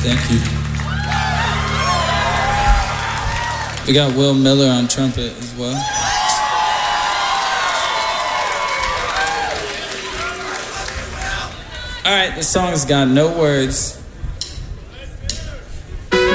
Thank you. We got Will Miller on trumpet as well. All right, the song's got no words.